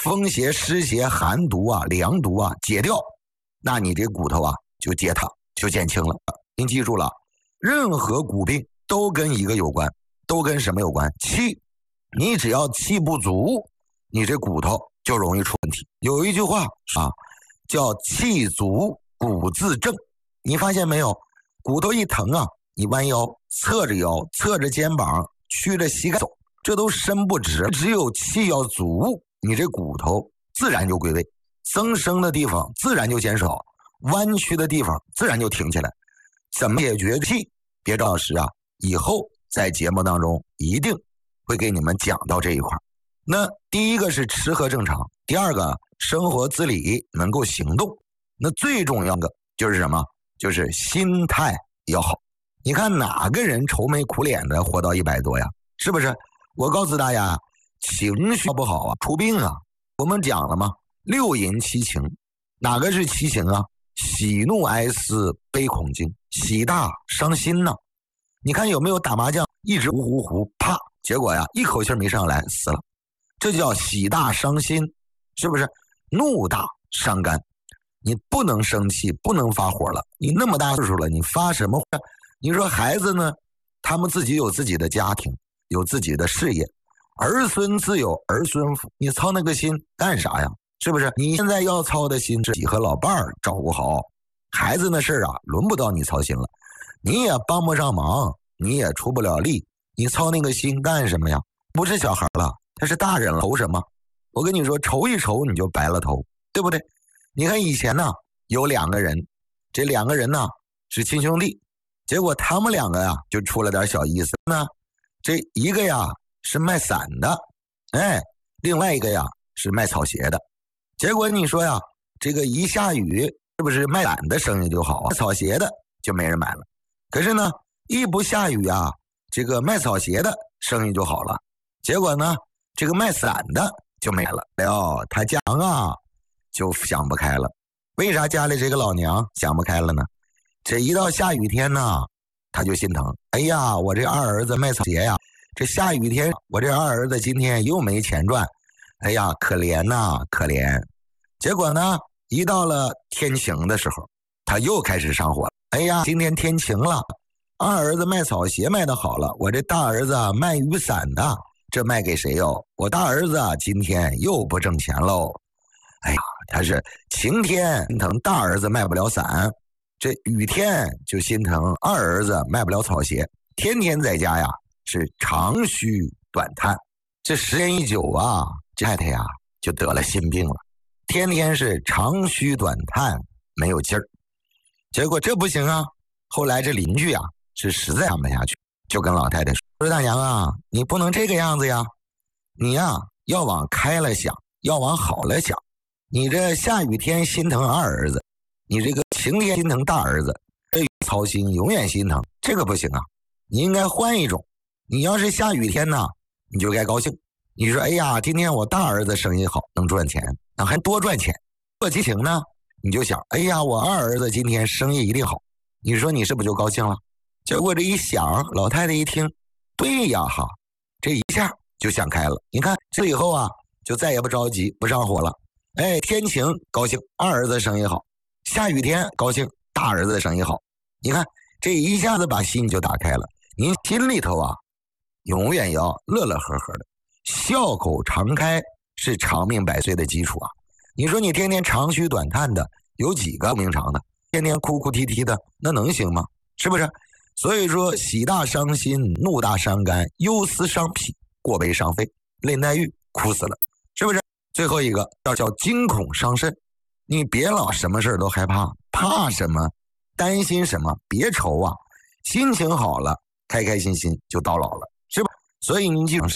风邪、湿邪、寒毒啊、凉毒啊解掉，那你这骨头啊就解躺，就减轻了。您记住了，任何骨病都跟一个有关，都跟什么有关？气。你只要气不足，你这骨头就容易出问题。有一句话啊，叫气足骨自正。你发现没有？骨头一疼啊，你弯腰、侧着腰、侧着肩膀、曲着膝盖走，这都身不直。只有气要足，你这骨头自然就归位，增生的地方自然就减少，弯曲的地方自然就挺起来。怎么解决气？别找老师啊，以后在节目当中一定会给你们讲到这一块。那第一个是吃喝正常，第二个生活自理能够行动，那最重要的就是什么？就是心态要好。你看哪个人愁眉苦脸的活到100多呀？是不是？我告诉大家，情绪不好啊，出病啊。我们讲了吗？6淫7情，哪个是7情啊？喜怒哀思悲恐惊，喜大伤心呢。你看有没有打麻将一直呼，啪，结果呀一口气没上来死了，这叫喜大伤心，是不是？怒大伤肝，你不能生气，不能发火了。你那么大岁数了，你发什么火？你说孩子呢，他们自己有自己的家庭，有自己的事业，儿孙自有儿孙福，你操那个心干啥呀？是不是？你现在要操的心是自己和老伴儿照顾好，孩子那事儿啊，轮不到你操心了，你也帮不上忙，你也出不了力，你操那个心干什么呀？不是小孩了，他是大人了，愁什么？我跟你说，愁一愁你就白了头，对不对？你看以前呢，有2个人，这2个人呢是亲兄弟，结果他们2个呀就出了点小意思呢。这一个呀是卖伞的，另外一个呀是卖草鞋的。结果你说呀，这个一下雨，是不是卖伞的生意就好啊？卖草鞋的就没人买了。可是呢，一不下雨啊，这个卖草鞋的生意就好了。结果呢，这个卖伞的就没了。他家啊就想不开了。为啥家里这个老娘想不开了呢？这一到下雨天呢，他就心疼。哎呀，我这二儿子卖草鞋呀，这下雨天我这二儿子今天又没钱赚。哎呀，可怜呐，可怜。结果呢，一到了天晴的时候，他又开始上火了。哎呀，今天天晴了，二儿子卖草鞋卖得好了，我这大儿子卖雨伞的，这卖给谁哟？我大儿子今天又不挣钱喽。哎呀，他是晴天心疼大儿子卖不了伞，这雨天就心疼二儿子卖不了草鞋，天天在家呀是长吁短叹。这时间一久啊，这太太呀就得了心病了，天天是长吁短叹，没有劲儿。结果这不行啊，后来这邻居啊是实在看不下去，就跟老太太说：“大娘啊，你不能这个样子呀，你呀要往开了想，要往好了想。你这下雨天心疼二儿子，你这个晴天心疼大儿子，这操心永远心疼，这个不行啊。你应该换一种，你要是下雨天呢，你就该高兴。你说哎呀，今天我大儿子生意好，能赚钱，那还多赚钱。过激情呢，你就想，哎呀，我二儿子今天生意一定好，你说你是不是就高兴了？结果这一想，老太太一听，对呀哈，这一下就想开了。你看这以后啊，就再也不着急，不上火了。哎，天晴高兴，二儿子生意好；下雨天高兴，大儿子生意好。你看这一下子把心就打开了。您心里头啊，永远要乐乐呵呵的，笑口常开是长命百岁的基础啊。你说你天天长吁短叹的，有几个明常的？天天哭哭啼啼的，那能行吗？是不是？所以说，喜大伤心，怒大伤肝，忧思伤脾，过悲伤肺，泪耐郁，哭死了，是不是？最后一个叫惊恐伤肾，你别老什么事都害怕，怕什么？担心什么？别愁啊，心情好了，开开心心就到老了，是吧？所以您记住。